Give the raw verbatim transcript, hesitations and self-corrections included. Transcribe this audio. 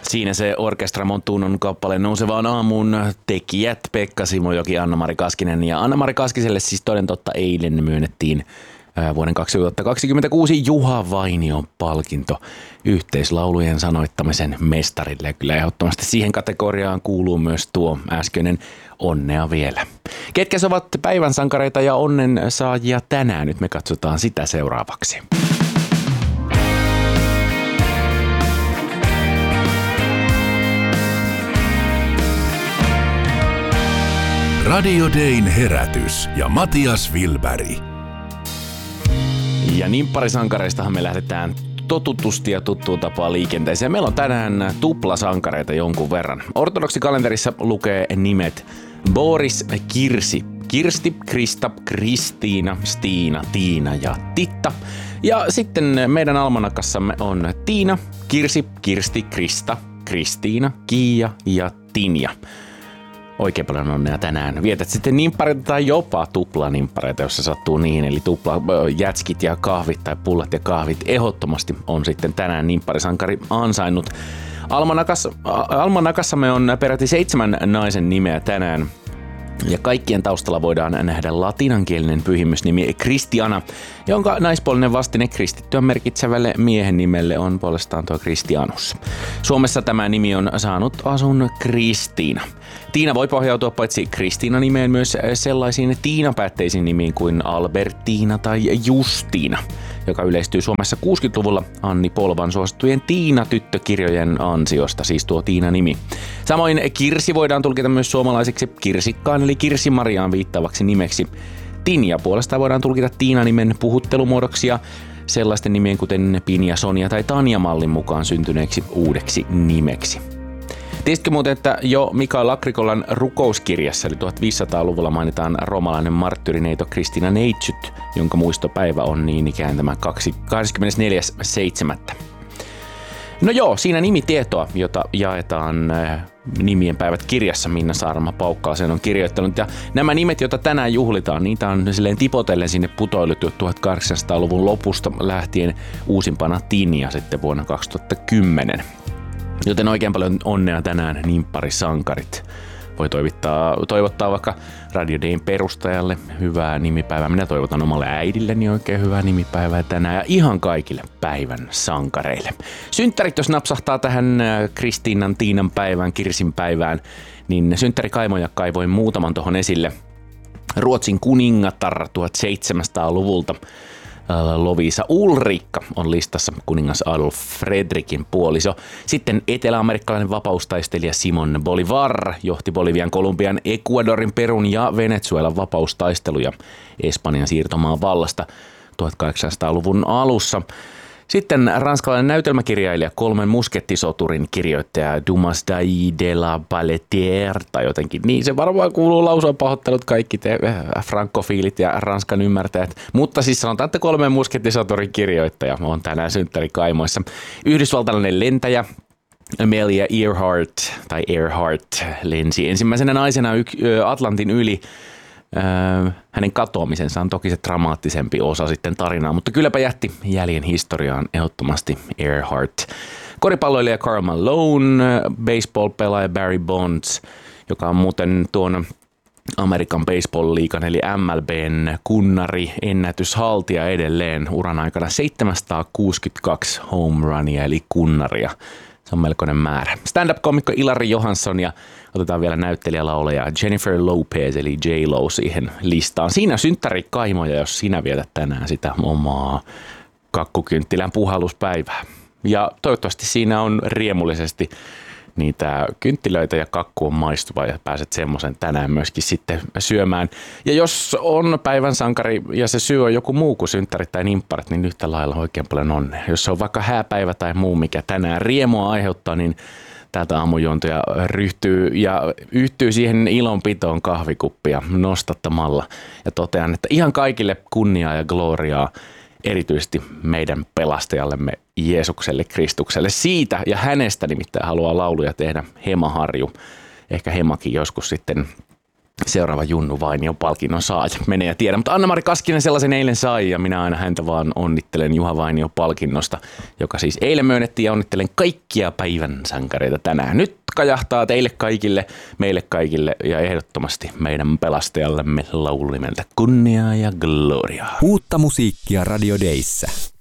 Siinä se Orkestra Montunon kappale Nousevaan aamuun tekijät Pekka Simojoki, Anna-Mari Kaskinen. Ja Anna-Mari Kaskiselle siis toden totta eilen myönnettiin vuoden kaksituhattakaksikymmentäkuusi Juha Vainion palkinto yhteislaulujen sanoittamisen mestarille. Ja kyllä ehdottomasti siihen kategoriaan kuuluu myös tuo äskeinen Onnea vielä. Ketkä ovat päivän sankareita ja onnen saajia tänään? Nyt me katsotaan sitä seuraavaksi. Radio Dayn herätys ja Matias Wilberg. Ja nimpparisankareistahan me lähdetään totutusti ja tuttuun tapaan liikenteeseen. Meillä on tänään tuplasankareita jonkun verran. Ortodokssikalenterissa lukee nimet Boris, Kirsi, Kirsti, Krista, Kristiina, Stiina, Tiina ja Titta. Ja sitten meidän almanakassamme on Tiina, Kirsi, Kirsti, Krista, Kristiina, Kiia ja Tinja. Oikein paljon onnea tänään. Vietät sitten nimppareita tai jopa tuplanimppareita, jos se sattuu niin. Eli tupla jätskit ja kahvit tai pullat ja kahvit ehdottomasti on sitten tänään nimpparisankari ansainnut. Almanakassa, almanakassamme on peräti seitsemän naisen nimeä tänään. Ja kaikkien taustalla voidaan nähdä latinankielinen pyhimysnimi Kristiana, jonka naispuolinen vastine kristittyä merkitsevälle miehen nimelle on puolestaan tuo Kristianus. Suomessa tämä nimi on saanut asun Kristiina. Tiina voi pohjautua paitsi Kristiina-nimeen myös sellaisiin Tiina-päätteisiin nimiin kuin Albertiina tai Justiina, joka yleistyy Suomessa kuusikymmentäluvulla Anni Polvan suosittujen Tiina-tyttökirjojen ansiosta, siis tuo Tiina-nimi. Samoin Kirsi voidaan tulkita myös suomalaiseksi Kirsikkaan eli Kirsi-Mariaan viittaavaksi nimeksi. Tinja puolestaan voidaan tulkita Tiina-nimen puhuttelumuodoksi ja sellaisten nimien kuten Pinja, Sonja tai Tanja-mallin mukaan syntyneeksi uudeksi nimeksi. Tiesitkö muuten, että jo Mikael Agrikolan rukouskirjassa, eli viisitoistasataa-luvulla mainitaan roomalainen marttyyrineito Kristiina Neitsyt, jonka muistopäivä on niin ikään tämä kahdeskymmenesneljäs seitsemättä. No joo, siinä nimitietoa, jota jaetaan nimien päivät kirjassa, Minna Saarma Paukkalaisen on kirjoittanut. Ja nämä nimet, joita tänään juhlitaan, niitä on silleen tipotellen sinne putoillut jo tuhatkahdeksansataaluvun lopusta lähtien, uusimpana Tinja sitten vuonna kaksituhattakymmenen. Joten oikein paljon onnea tänään nimpparisankarit. Voi toivottaa, toivottaa vaikka Radio Dayn perustajalle hyvää nimipäivää. Minä toivotan omalle äidilleni oikein hyvää nimipäivää tänään ja ihan kaikille päivän sankareille. Synttärit, jos napsahtaa tähän Kristiinan, Tiinan päivään, Kirsin päivään, niin synttärikaimoja kaivoin muutaman tohon esille. Ruotsin kuningatar seitsemäntoistasataluvulta. Lovisa Ulrikka on listassa, kuningas Adolf Fredrikin puoliso. Sitten eteläamerikkalainen vapaustaistelija Simon Bolivar johti Bolivian, Kolumbian, Ecuadorin, Perun ja Venezuelan vapaustaisteluja Espanjan siirtomaan vallasta tuhatkahdeksansataaluvun alussa. Sitten ranskalainen näytelmäkirjailija, Kolmen muskettisoturin kirjoittaja Dumas Dai de la Pelletière, tai jotenkin niin se varmaan kuuluu lausua, pahoittelut kaikki te frankofiilit ja Ranskan ymmärtäjät. Mutta siis sanotaan, että Kolmen muskettisoturin kirjoittaja on tänään synttärikaimoissa. Yhdysvaltalainen lentäjä Amelia Earhart tai Earhart lensi ensimmäisenä naisena Atlantin yli. Hänen katoamisensa on toki se dramaattisempi osa sitten tarinaa, mutta kylläpä jätti jäljen historiaan ehdottomasti Earhart. Koripalloilija Karl Malone, baseball-pelaaja Barry Bonds, joka on muuten tuon Amerikan Baseball-liigan eli M L B:n kunnari ennätyshaltija edelleen uran aikana seitsemänsataakuusikymmentäkaksi home runia eli kunnaria. Se on melkoinen määrä. Stand-up-komikko Ilari Johansson ja otetaan vielä näyttelijälaulaja Jennifer Lopez eli J-Lo siihen listaan. Siinä synttärikaimoja, jos sinä vietät tänään sitä omaa kakkukynttilän puhalluspäivää. Ja toivottavasti siinä on riemullisesti niitä kynttilöitä ja kakku on maistuva ja pääset semmoisen tänään myöskin sitten syömään. Ja jos on päivän sankari ja se syy on joku muu kuin synttärit tai nimpparit, niin yhtä lailla oikein paljon onnea. Jos se on vaikka hääpäivä tai muu, mikä tänään riemua aiheuttaa, niin täältä aamujuontoja ryhtyy ja yhtyy siihen ilonpitoon kahvikuppia nostattamalla. Ja totean, että ihan kaikille kunniaa ja gloriaa, erityisesti meidän pelastajallemme Jeesukselle Kristukselle. Siitä ja hänestä nimittäin haluaa lauluja tehdä Hema Harju. Ehkä Hemakin joskus sitten seuraava Junnu Vainio palkinnon saaja. Mene ja tiedä, mutta Anna-Mari Kaskinen sellaisen eilen sai ja minä aina häntä vaan onnittelen Juha Vainio palkinnosta, joka siis eilen myönnettiin ja onnittelen kaikkia päivän sankareita tänään. Nyt kajahtaa teille kaikille, meille kaikille ja ehdottomasti meidän pelastajallemme laululimeltä kunniaa ja gloriaa. Uutta musiikkia Radio Dayssä.